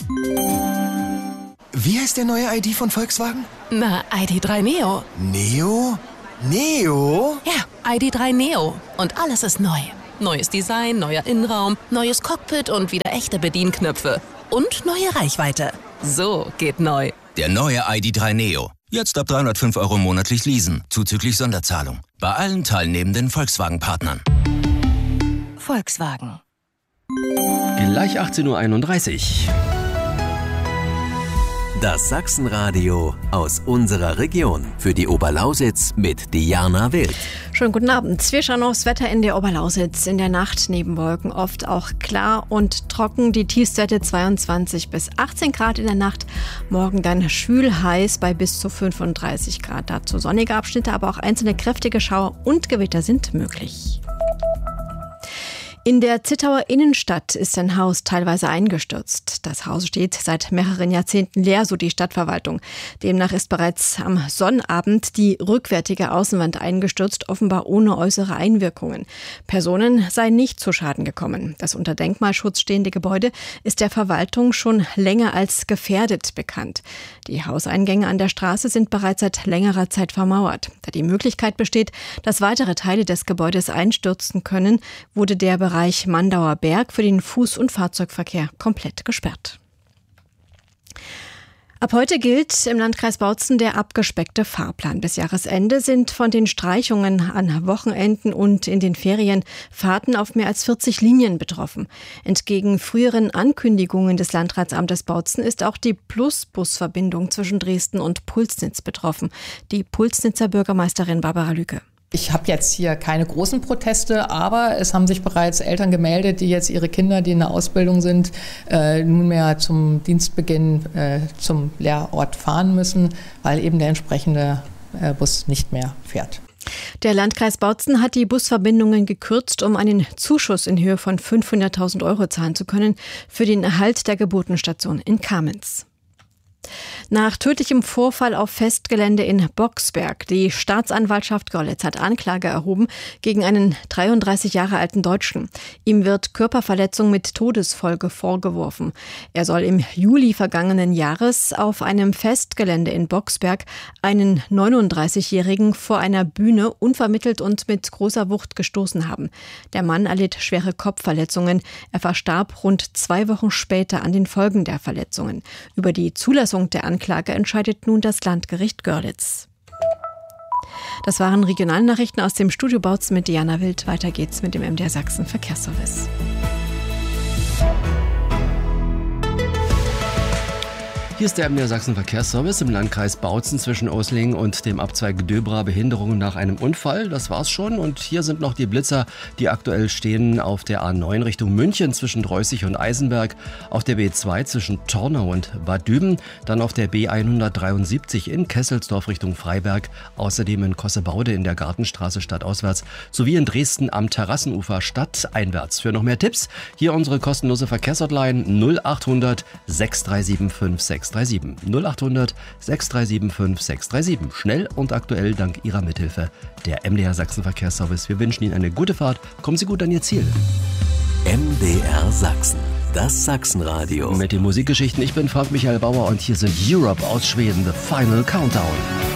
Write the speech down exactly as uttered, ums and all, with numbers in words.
Wie heißt der neue I D von Volkswagen? Na, I D drei Neo. Neo? Neo? Ja, I D drei Neo. Und alles ist neu. Neues Design, neuer Innenraum, neues Cockpit und wieder echte Bedienknöpfe. Und neue Reichweite. So geht neu. Der neue I D drei Neo. Jetzt ab dreihundertfünf Euro monatlich leasen, zuzüglich Sonderzahlung. Bei allen teilnehmenden Volkswagen-Partnern. Volkswagen. Gleich achtzehn Uhr einunddreißig. Das Sachsenradio aus unserer Region. Für die Oberlausitz mit Diana Wild. Schönen guten Abend. Wir schauen aufs Wetter in der Oberlausitz. In der Nacht neben Wolken oft auch klar und trocken. Die Tiefstwerte zweiundzwanzig bis achtzehn Grad in der Nacht. Morgen dann schwül heiß bei bis zu fünfunddreißig Grad. Dazu sonnige Abschnitte, aber auch einzelne kräftige Schauer und Gewitter sind möglich. In der Zittauer Innenstadt ist ein Haus teilweise eingestürzt. Das Haus steht seit mehreren Jahrzehnten leer, so die Stadtverwaltung. Demnach ist bereits am Sonnabend die rückwärtige Außenwand eingestürzt, offenbar ohne äußere Einwirkungen. Personen seien nicht zu Schaden gekommen. Das unter Denkmalschutz stehende Gebäude ist der Verwaltung schon länger als gefährdet bekannt. Die Hauseingänge an der Straße sind bereits seit längerer Zeit vermauert. Da die Möglichkeit besteht, dass weitere Teile des Gebäudes einstürzen können, wurde der Bereich Mandauer Berg für den Fuß- und Fahrzeugverkehr komplett gesperrt. Ab heute gilt im Landkreis Bautzen der abgespeckte Fahrplan. Bis Jahresende sind von den Streichungen an Wochenenden und in den Ferien Fahrten auf mehr als vierzig Linien betroffen. Entgegen früheren Ankündigungen des Landratsamtes Bautzen ist auch die Plus-Bus-Verbindung zwischen Dresden und Pulsnitz betroffen. Die Pulsnitzer Bürgermeisterin Barbara Lüke. Ich habe jetzt hier keine großen Proteste, aber es haben sich bereits Eltern gemeldet, die jetzt ihre Kinder, die in der Ausbildung sind, äh, nunmehr zum Dienstbeginn äh, zum Lehrort fahren müssen, weil eben der entsprechende äh, Bus nicht mehr fährt. Der Landkreis Bautzen hat die Busverbindungen gekürzt, um einen Zuschuss in Höhe von fünfhunderttausend Euro zahlen zu können für den Erhalt der Geburtenstation in Kamenz. Nach tödlichem Vorfall auf Festgelände in Boxberg. Die Staatsanwaltschaft Görlitz hat Anklage erhoben gegen einen dreiunddreißig Jahre alten Deutschen. Ihm wird Körperverletzung mit Todesfolge vorgeworfen. Er soll im Juli vergangenen Jahres auf einem Festgelände in Boxberg einen neununddreißigjährigen vor einer Bühne unvermittelt und mit großer Wucht gestoßen haben. Der Mann erlitt schwere Kopfverletzungen. Er verstarb rund zwei Wochen später an den Folgen der Verletzungen. Über die Zulassung der Anklage entscheidet nun das Landgericht Görlitz. Das waren Regionalnachrichten aus dem Studio Bautzen mit Diana Wild. Weiter geht's mit dem M D R Sachsen Verkehrsservice. Hier ist der M D R Sachsen Verkehrsservice im Landkreis Bautzen zwischen Oslingen und dem Abzweig Döbra. Behinderungen nach einem Unfall, das war's schon. Und hier sind noch die Blitzer, die aktuell stehen auf der A neun Richtung München zwischen Dreußig und Eisenberg, auf der B zwei zwischen Tornau und Bad Düben, dann auf der B hundertdreiundsiebzig in Kesselsdorf Richtung Freiberg, außerdem in Kossebaude in der Gartenstraße stadtauswärts sowie in Dresden am Terrassenufer stadteinwärts. Für noch mehr Tipps, hier unsere kostenlose Verkehrshotline null achthundert sechs drei sieben fünf sechs drei sieben. null achthundert sechs drei sieben fünf sechs drei sieben. Schnell und aktuell dank Ihrer Mithilfe der M D R Sachsen Verkehrsservice. Wir wünschen Ihnen eine gute Fahrt. Kommen Sie gut an Ihr Ziel. M D R Sachsen, das Sachsenradio. Mit den Musikgeschichten. Ich bin Frank Michael Bauer und hier sind Europe aus Schweden, The Final Countdown.